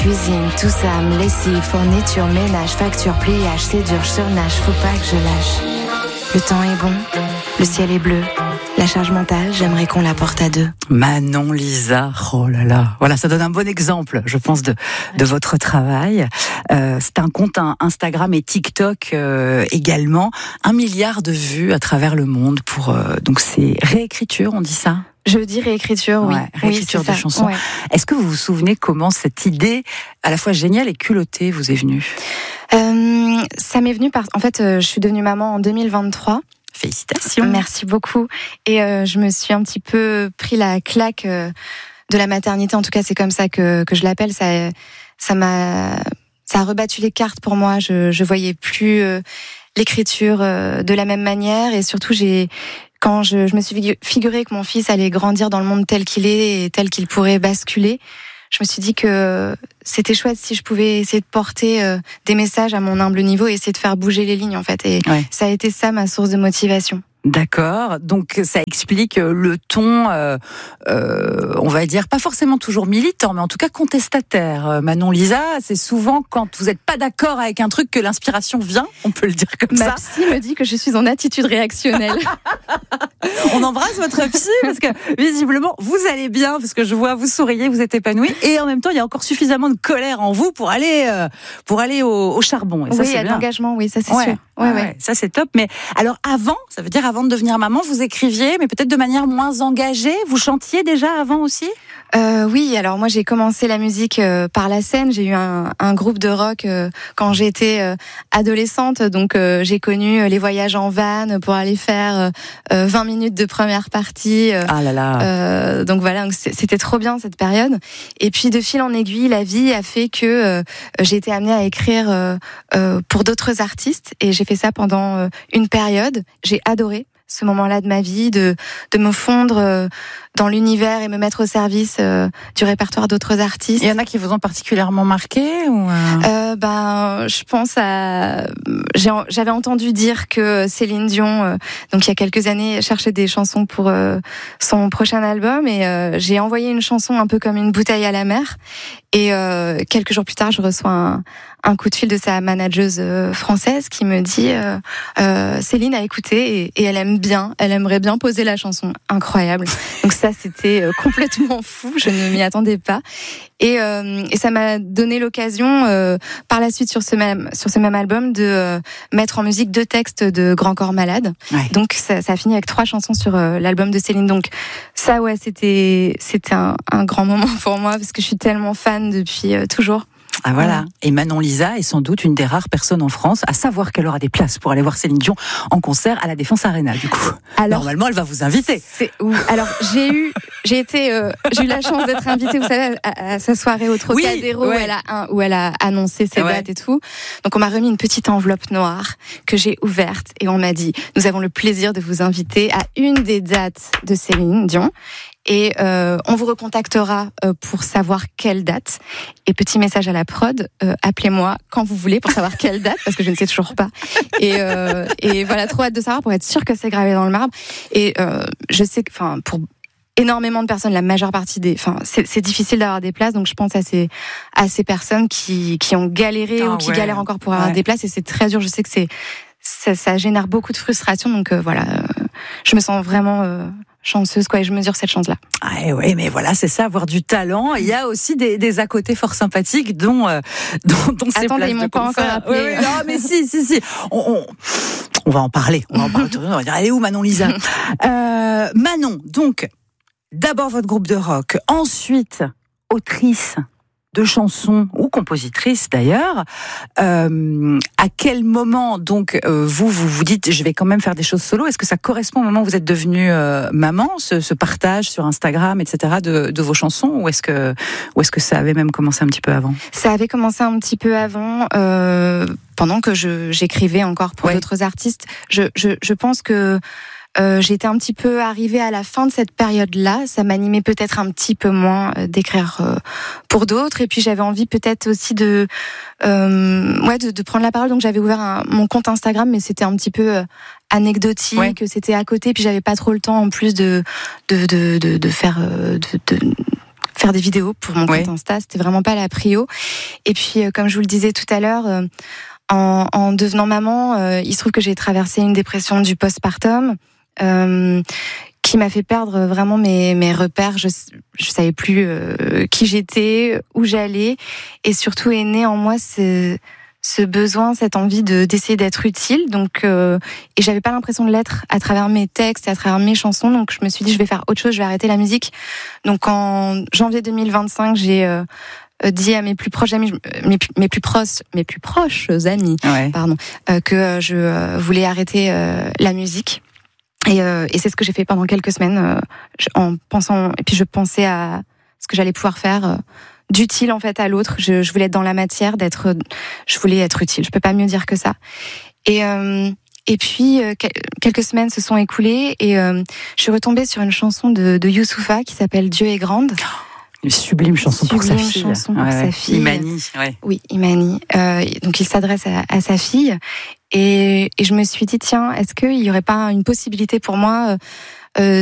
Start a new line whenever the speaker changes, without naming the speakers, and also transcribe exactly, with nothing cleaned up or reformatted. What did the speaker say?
Cuisine, tout ça, me lessive, fourniture, ménage, facture, pliage, c'est dur, je surnage, faut pas que je lâche. Le temps est bon, le ciel est bleu. La charge mentale, j'aimerais qu'on la porte à deux.
Manon Lisa, oh là là, voilà, ça donne un bon exemple, je pense, de, de votre travail. Euh, c'est un compte Instagram et TikTok euh, également, un milliard de vues à travers le monde pour euh, donc c'est réécriture, on dit ça.
Je dis réécriture, oui.
Ouais, réécriture
oui,
de
ça.
chansons.
Ouais.
Est-ce que vous vous souvenez comment cette idée, à la fois géniale et culottée, vous est venue ?
euh, Ça m'est venu parce en fait, euh, je suis devenue maman en deux mille vingt-trois.
Félicitations.
Merci beaucoup. Et euh, je me suis un petit peu pris la claque euh, de la maternité. En tout cas, c'est comme ça que que je l'appelle. Ça, ça m'a, ça a rebattu les cartes pour moi. Je je voyais plus euh, l'écriture euh, de la même manière. Et surtout, j'ai quand je, je me suis figuré que mon fils allait grandir dans le monde tel qu'il est et tel qu'il pourrait basculer, je me suis dit que c'était chouette si je pouvais essayer de porter euh, des messages à mon humble niveau et essayer de faire bouger les lignes, en fait. Et ouais. Ça a été ça, ma source de motivation.
D'accord, donc ça explique le ton, euh, euh, on va dire, pas forcément toujours militant, mais en tout cas contestataire. Manon Lisa, c'est souvent quand vous n'êtes pas d'accord avec un truc que l'inspiration vient, on peut le dire comme
Ma
ça.
Ma psy me dit que je suis en attitude réactionnelle.
On embrasse votre psy parce que visiblement vous allez bien, parce que je vois vous souriez, vous êtes épanouie, et en même temps il y a encore suffisamment de colère en vous pour aller, euh, pour aller au, au charbon. Et ça,
oui, il y a de
bien.
l'engagement, oui, ça c'est
ouais,
sûr.
Ouais,
ouais,
ouais.
ouais.
Ça c'est top. Mais alors avant, ça veut dire avant de devenir maman, vous écriviez, mais peut-être de manière moins engagée. Vous chantiez déjà avant aussi ?
Euh, oui, alors moi j'ai commencé la musique euh, par la scène. J'ai eu un, un groupe de rock euh, quand j'étais euh, adolescente, donc euh, j'ai connu euh, les voyages en van pour aller faire euh, vingt minutes de première partie. Euh,
ah là là.
Euh, donc voilà, donc c'était trop bien cette période. Et puis de fil en aiguille, la vie a fait que euh, j'ai été amenée à écrire euh, euh, pour d'autres artistes, et j'ai fait ça pendant euh, une période. J'ai adoré ce moment-là de ma vie, de de me fondre euh, dans l'univers et me mettre au service euh, du répertoire d'autres artistes.
Il y en a qui vous ont particulièrement marqué ou euh...
Euh, ben, je pense à. J'ai, j'avais entendu dire que Céline Dion, euh, donc il y a quelques années, cherchait des chansons pour euh, son prochain album, et euh, j'ai envoyé une chanson un peu comme une bouteille à la mer. Et euh, quelques jours plus tard, je reçois un, un coup de fil de sa manageuse euh, française qui me dit euh, euh, Céline a écouté et, et elle aime bien, elle aimerait bien poser la chanson. Incroyable. Donc ça, c'était euh, complètement fou. Je ne m'y attendais pas. Et, euh, et ça m'a donné l'occasion, euh, par la suite sur ce même sur ce même album, de euh, mettre en musique deux textes de Grand Corps Malade. Ouais. Donc ça, ça a fini avec trois chansons sur euh, l'album de Céline. Donc ça, ouais, c'était c'était un, un grand moment pour moi parce que je suis tellement fan depuis euh, toujours.
Ah voilà. Et Manon Lisa est sans doute une des rares personnes en France à savoir qu'elle aura des places pour aller voir Céline Dion en concert à la Défense Arena. Du coup, alors, normalement, elle va vous inviter.
C'est, oui. Alors j'ai eu, j'ai été, euh, j'ai eu la chance d'être invitée, vous savez, à, à sa soirée au Trocadéro, oui, ouais. où elle a un, où elle a annoncé ses ouais. dates et tout. Donc on m'a remis une petite enveloppe noire que j'ai ouverte et on m'a dit nous avons le plaisir de vous inviter à une des dates de Céline Dion. Et euh, on vous recontactera euh, pour savoir quelle date. Et petit message à la prod, euh, appelez-moi quand vous voulez pour savoir quelle date, parce que je ne sais toujours pas. Et, euh, et voilà, trop hâte de savoir pour être sûr que c'est gravé dans le marbre. Et euh, je sais que, enfin, pour énormément de personnes, la majeure partie des, enfin, c'est, c'est difficile d'avoir des places. Donc je pense à ces à ces personnes qui qui ont galéré oh, ou qui ouais. galèrent encore pour avoir ouais. des places. Et c'est très dur. Je sais que c'est ça, ça génère beaucoup de frustration. Donc euh, voilà, euh, je me sens vraiment euh, chanceuse, quoi, et je mesure cette chance-là.
Ah oui, mais voilà, c'est ça, avoir du talent. Il y a aussi des, des à côté fort sympathiques, dont euh, dont, dont ces
Attendez,
places
ils m'ont
de
pas
concert.
encore appelé.
Oui, oui, non, mais si, si, si. On, on, on va en parler. On va en parler. On va dire, elle est où, Manon Lisa ? euh, Manon, donc, d'abord votre groupe de rock, ensuite autrice de chansons ou compositrice d'ailleurs. Euh, à quel moment donc euh, vous vous vous dites je vais quand même faire des choses solo ? Est-ce que ça correspond au moment où vous êtes devenue euh, maman, ce, ce partage sur Instagram, et cetera de, de vos chansons, ou est-ce que ou est-ce que ça avait même commencé un petit peu avant ?
Ça avait commencé un petit peu avant, euh, pendant que je j'écrivais encore pour ouais. d'autres artistes. Je je je pense que Euh, j'étais un petit peu arrivée à la fin de cette période-là. Ça m'animait peut-être un petit peu moins euh, d'écrire euh, pour d'autres. Et puis j'avais envie peut-être aussi de, euh, ouais, de, de prendre la parole. Donc j'avais ouvert un, mon compte Instagram, mais c'était un petit peu euh, anecdotique. Ouais. Que c'était à côté. Puis j'avais pas trop le temps en plus de de de de, de faire euh, de, de faire des vidéos pour mon
ouais.
compte Insta. C'était vraiment pas la prio. Et puis, euh, comme je vous le disais tout à l'heure, euh, en, en devenant maman, euh, il se trouve que j'ai traversé une dépression du postpartum. Euh, qui m'a fait perdre vraiment mes, mes repères. Je je savais plus euh, qui j'étais, où j'allais, et surtout est né en moi ce, ce besoin, cette envie de d'essayer d'être utile. Donc euh, et j'avais pas l'impression de l'être à travers mes textes, à travers mes chansons. Donc je me suis dit je vais faire autre chose, je vais arrêter la musique. Donc en janvier deux mille vingt-cinq, j'ai euh, dit à mes plus proches amis, mes, mes plus proches, mes plus proches amis,
ouais.
pardon, euh, que je euh, voulais arrêter euh, la musique. Et, euh, et c'est ce que j'ai fait pendant quelques semaines, euh, en pensant, et puis je pensais à ce que j'allais pouvoir faire euh, d'utile en fait à l'autre. Je, je voulais être dans la matière, d'être, je voulais être utile. Je peux pas mieux dire que ça. Et euh, et puis euh, quelques semaines se sont écoulées et euh, je suis retombée sur une chanson de, de Youssoupha qui s'appelle Dieu est grande.
Une sublime chanson
sublime
pour sa fille.
chanson pour
ouais,
sa
ouais.
fille.
Imani, ouais.
Oui, Imani. Euh, donc il s'adresse à, à sa fille. Et, et je me suis dit, tiens, est-ce qu'il n'y aurait pas une possibilité pour moi euh,